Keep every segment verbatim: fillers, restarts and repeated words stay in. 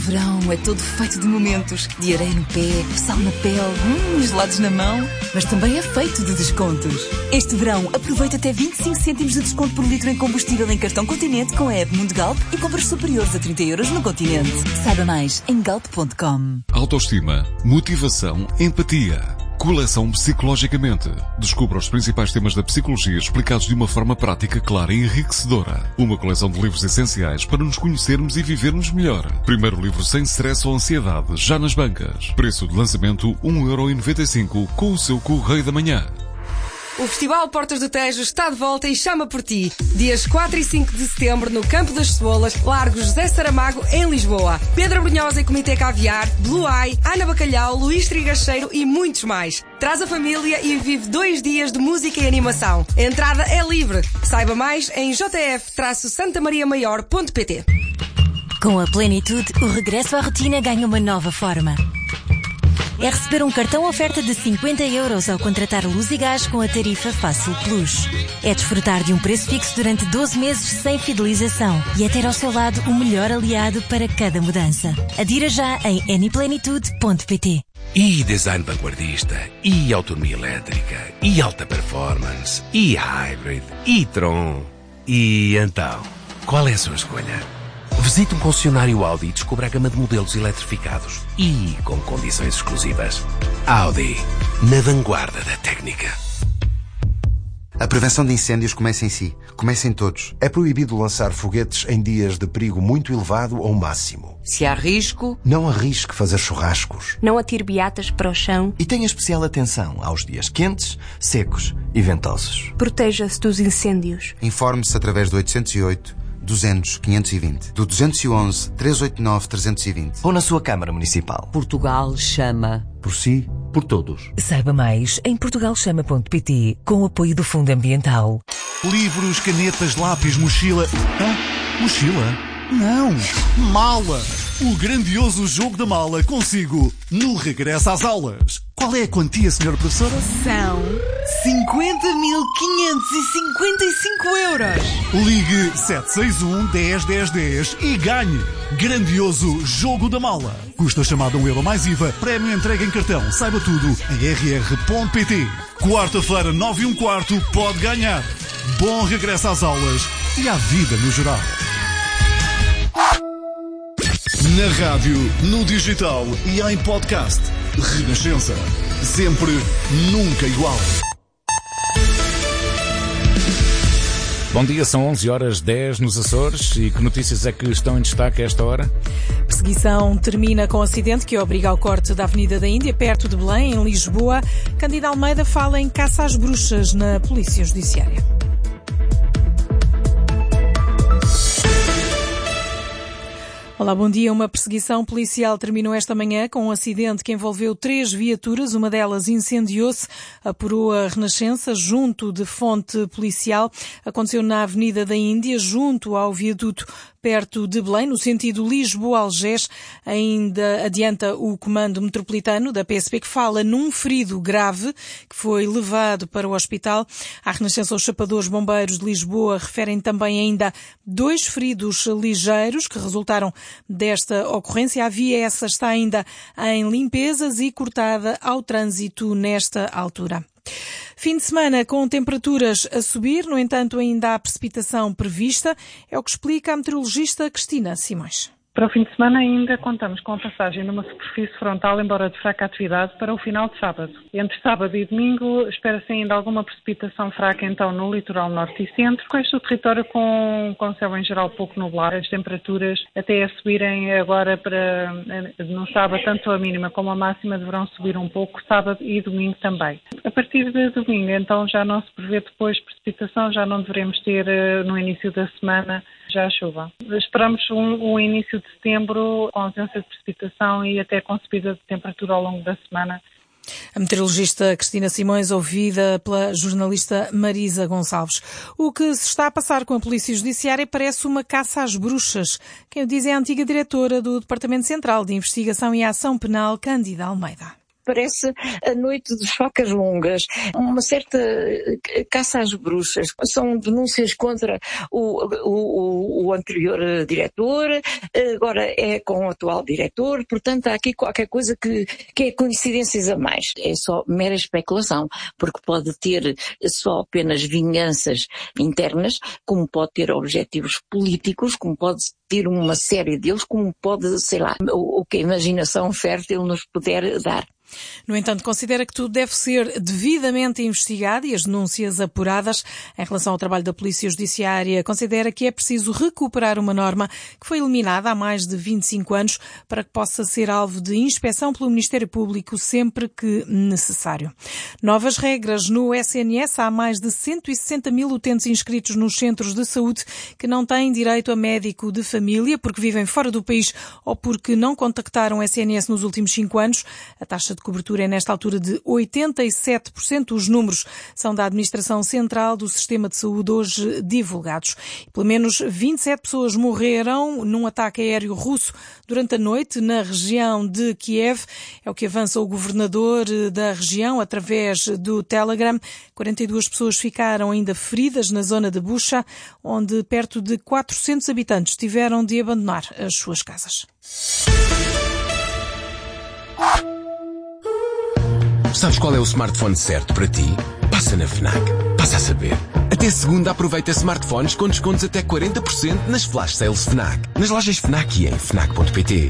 verão é todo feito de momentos. De areia no pé, sal na pele, hum, gelados na mão. Mas também é feito de descontos. Este verão, aproveita até vinte e cinco cêntimos de desconto por litro em combustível em cartão Continente com a app Mundo Galp e compras superiores a trinta euros no Continente. Saiba mais em galp ponto com. Autoestima, motivação, empatia. Coleção Psicologicamente. Descubra os principais temas da psicologia explicados de uma forma prática, clara e enriquecedora. Uma coleção de livros essenciais para nos conhecermos e vivermos melhor. Primeiro livro sem stress ou ansiedade, já nas bancas. Preço de lançamento um euro e noventa e cinco com o seu Correio da Manhã. O Festival Portas do Tejo está de volta e chama por ti. Dias quatro e cinco de setembro no Campo das Cebolas, Largo José Saramago, em Lisboa. Pedro Brunhosa e Comitê Caviar, Blue Eye, Ana Bacalhau, Luís Trigacheiro e muitos mais. Traz a família e vive dois dias de música e animação. A entrada é livre. Saiba mais em j f santa maria maior ponto p t. Com a Plenitude, o regresso à rotina ganha uma nova forma. É receber um cartão oferta de cinquenta euros ao contratar luz e gás com a tarifa Fácil Plus. É desfrutar de um preço fixo durante doze meses sem fidelização e é ter ao seu lado o melhor aliado para cada mudança. Adira já em any plenitude ponto p t. E design vanguardista, e autonomia elétrica, e alta performance, e hybrid, e Tron. E então, qual é a sua escolha? Visite um concessionário Audi e descubra a gama de modelos eletrificados e com condições exclusivas. Audi, na vanguarda da técnica. A prevenção de incêndios começa em si. Começa em todos. É proibido lançar foguetes em dias de perigo muito elevado ou máximo. Se há risco, não arrisque fazer churrascos. Não atire beatas para o chão. E tenha especial atenção aos dias quentes, secos e ventosos. Proteja-se dos incêndios. Informe-se através do oitocentos e oito, duzentos, quinhentos e vinte, do duzentos e onze, trezentos e oitenta e nove, trezentos e vinte. Ou na sua Câmara Municipal. Portugal chama. Por si, por todos. Saiba mais em portugal chama ponto p t com o apoio do Fundo Ambiental. Livros, canetas, lápis, mochila... Hã? Mochila? Não! Mala! O grandioso jogo da mala consigo no Regresso às Aulas. Qual é a quantia, senhora professora? São cinquenta mil quinhentos e cinquenta e cinco euros. Ligue sete seis um, dez, dez, dez e ganhe. Grandioso jogo da mala. Custa chamada um euro mais I V A. Prémio entrega em cartão. Saiba tudo em r r ponto p t. Quarta-feira, nove e um quarto, pode ganhar. Bom regresso às aulas e à vida no geral. Na rádio, no digital e em podcast. Renascença. Sempre, nunca igual. Bom dia, são onze horas e dez nos Açores. E que notícias é que estão em destaque a esta hora? Perseguição termina com acidente que obriga ao corte da Avenida da Índia, perto de Belém, em Lisboa. Cândido Almeida fala em caça às bruxas na Polícia Judiciária. Olá, bom dia. Uma perseguição policial terminou esta manhã com um acidente que envolveu três viaturas. Uma delas incendiou-se, apurou a Renascença, junto de fonte policial. Aconteceu na Avenida da Índia, junto ao viaduto perto de Belém, no sentido Lisboa-Algés. Ainda adianta o comando metropolitano da P S P, que fala num ferido grave que foi levado para o hospital. À Renascença, os chapadores bombeiros de Lisboa referem também ainda dois feridos ligeiros que resultaram desta ocorrência. A via essa está ainda em limpezas e cortada ao trânsito nesta altura. Fim de semana com temperaturas a subir, no entanto ainda há precipitação prevista, é o que explica a meteorologista Cristina Simões. Para o fim de semana ainda contamos com a passagem de uma superfície frontal, embora de fraca atividade, para o final de sábado. Entre sábado e domingo espera-se ainda alguma precipitação fraca então no litoral norte e centro, com este território com, com céu em geral pouco nublado. As temperaturas até a subirem agora para no sábado, tanto a mínima como a máxima deverão subir um pouco, sábado e domingo também. A partir de domingo então já não se prevê depois precipitação, já não devemos ter no início da semana já a chuva. Esperamos um, um início de setembro com ausência de precipitação e até com subida de temperatura ao longo da semana. A meteorologista Cristina Simões, ouvida pela jornalista Marisa Gonçalves. O que se está a passar com a Polícia Judiciária parece uma caça às bruxas. Quem o diz é a antiga diretora do Departamento Central de Investigação e Ação Penal, Cândida Almeida. parece a noite de facas longas, uma certa caça às bruxas. São denúncias contra o, o, o anterior diretor, agora é com o atual diretor, portanto há aqui qualquer coisa que, que é coincidências a mais. É só mera especulação, porque pode ter só apenas vinganças internas, como pode ter objetivos políticos, como pode ter uma série deles, como pode, sei lá, o, o que a imaginação fértil nos puder dar. No entanto, considera que tudo deve ser devidamente investigado e as denúncias apuradas. Em relação ao trabalho da Polícia Judiciária, considera que é preciso recuperar uma norma que foi eliminada há mais de vinte e cinco anos para que possa ser alvo de inspeção pelo Ministério Público sempre que necessário. Novas regras no S N S. Há mais de cento e sessenta mil utentes inscritos nos centros de saúde que não têm direito a médico de família porque vivem fora do país ou porque não contactaram o S N S nos últimos cinco anos. A taxa de cobertura é nesta altura de oitenta e sete por cento. Os números são da Administração Central do Sistema de Saúde hoje divulgados. Pelo menos vinte e sete pessoas morreram num ataque aéreo russo durante a noite na região de Kiev. É o que avança o governador da região através do Telegram. quarenta e duas pessoas ficaram ainda feridas na zona de Bucha, onde perto de quatrocentos habitantes tiveram de abandonar as suas casas. Sabes qual é o smartphone certo para ti? Passa na FNAC. Passa a saber. Até segunda aproveita smartphones com descontos até quarenta por cento nas flash sales FNAC. Nas lojas FNAC e em fnac ponto pt.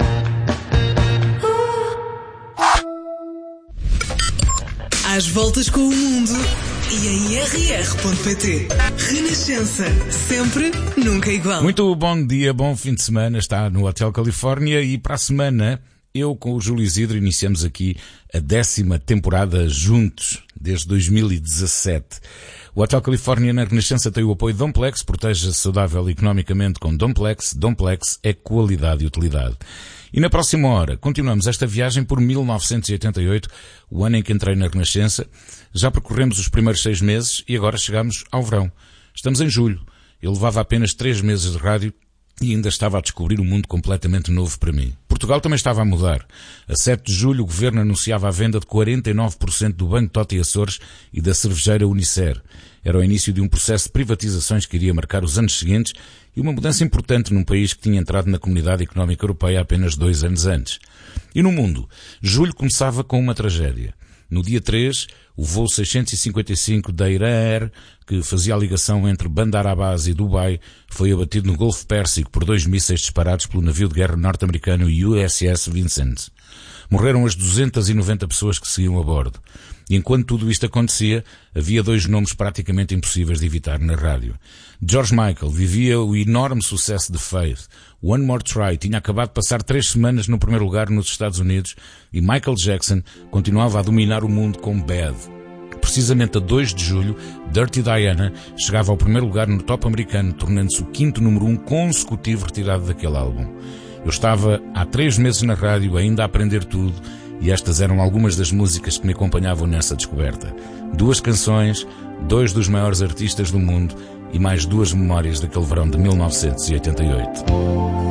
Às voltas com o mundo e em r r ponto p t. Renascença. Sempre, nunca igual. Muito bom dia, bom fim de semana. Está no Hotel Califórnia e para a semana eu com o Júlio Isidro iniciamos aqui a décima temporada juntos, desde dois mil e dezassete. O Hotel Califórnia na Renascença tem o apoio de Domplex, proteja-se saudável economicamente com Domplex. Domplex é qualidade e utilidade. E na próxima hora continuamos esta viagem por mil novecentos e oitenta e oito, o ano em que entrei na Renascença. Já percorremos os primeiros seis meses e agora chegamos ao verão. Estamos em julho. Eu levava apenas três meses de rádio e ainda estava a descobrir um mundo completamente novo para mim. Portugal também estava a mudar. A sete de julho o Governo anunciava a venda de quarenta e nove por cento do Banco Toti Açores e da cervejeira Unicer. Era o início de um processo de privatizações que iria marcar os anos seguintes e uma mudança importante num país que tinha entrado na Comunidade Económica Europeia apenas dois anos antes. E no mundo, julho começava com uma tragédia. No dia três, o voo seiscentos e cinquenta e cinco da Iran Air, que fazia a ligação entre Bandar Abbas e Dubai, foi abatido no Golfo Pérsico por dois mísseis disparados pelo navio de guerra norte-americano U S S Vincent. Morreram as duzentas e noventa pessoas que seguiam a bordo. E enquanto tudo isto acontecia, havia dois nomes praticamente impossíveis de evitar na rádio. George Michael vivia o enorme sucesso de Faith. One More Try tinha acabado de passar três semanas no primeiro lugar nos Estados Unidos e Michael Jackson continuava a dominar o mundo com Bad. Precisamente a dois de julho, Dirty Diana chegava ao primeiro lugar no top americano, tornando-se o quinto número um consecutivo retirado daquele álbum. Eu estava há três meses na rádio ainda a aprender tudo e estas eram algumas das músicas que me acompanhavam nessa descoberta. Duas canções, dois dos maiores artistas do mundo e mais duas memórias daquele verão de mil novecentos e oitenta e oito.